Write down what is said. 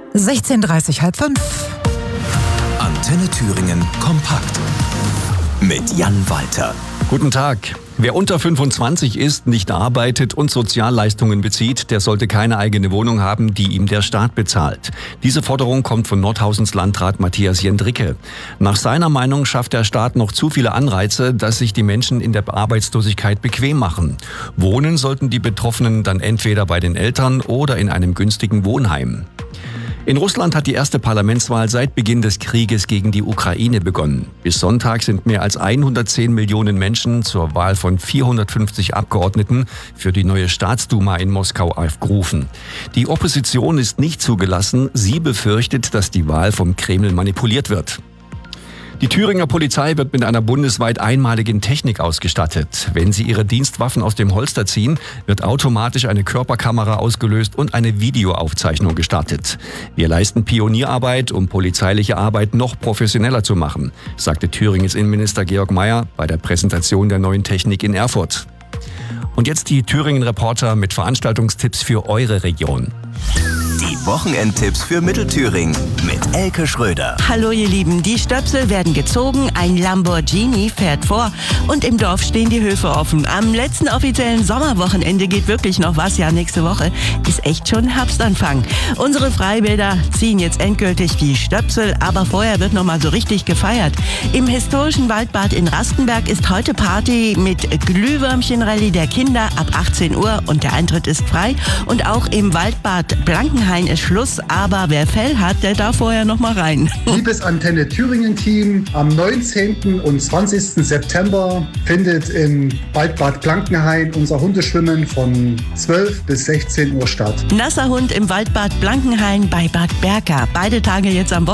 16:30, halb 5. Antenne Thüringen kompakt mit Jan Walter. Guten Tag. Wer unter 25 ist, nicht arbeitet und Sozialleistungen bezieht, der sollte keine eigene Wohnung haben, die ihm der Staat bezahlt. Diese Forderung kommt von Nordhausens Landrat Matthias Jendricke. Nach seiner Meinung schafft der Staat noch zu viele Anreize, dass sich die Menschen in der Arbeitslosigkeit bequem machen. Wohnen sollten die Betroffenen dann entweder bei den Eltern oder in einem günstigen Wohnheim. In Russland hat die erste Parlamentswahl seit Beginn des Krieges gegen die Ukraine begonnen. Bis Sonntag sind mehr als 110 Millionen Menschen zur Wahl von 450 Abgeordneten für die neue Staatsduma in Moskau aufgerufen. Die Opposition ist nicht zugelassen. Sie befürchtet, dass die Wahl vom Kreml manipuliert wird. Die Thüringer Polizei wird mit einer bundesweit einmaligen Technik ausgestattet. Wenn sie ihre Dienstwaffen aus dem Holster ziehen, wird automatisch eine Körperkamera ausgelöst und eine Videoaufzeichnung gestartet. Wir leisten Pionierarbeit, um polizeiliche Arbeit noch professioneller zu machen, sagte Thüringens Innenminister Georg Mayer bei der Präsentation der neuen Technik in Erfurt. Und jetzt die Thüringen-Reporter mit Veranstaltungstipps für eure Region. Die Wochenendtipps für Mittelthüringen mit Elke Schröder. Hallo ihr Lieben, die Stöpsel werden gezogen, ein Lamborghini fährt vor und im Dorf stehen die Höfe offen. Am letzten offiziellen Sommerwochenende geht wirklich noch was, ja nächste Woche ist echt schon Herbstanfang. Unsere Freibäder ziehen jetzt endgültig die Stöpsel, aber vorher wird noch mal so richtig gefeiert. Im historischen Waldbad in Rastenberg ist heute Party mit Glühwürmchen-Rallye der Kinder ab 18 Uhr und der Eintritt ist frei. Und auch im Waldbad Blankenhain ist Schluss, aber wer Fell hat, der darf vorher noch mal rein. Liebes Antenne Thüringen-Team, am 19. und 20. September findet im Waldbad Blankenhain unser Hundeschwimmen von 12 bis 16 Uhr statt. Nasser Hund im Waldbad Blankenhain bei Bad Berka. Beide Tage jetzt am Wochenende.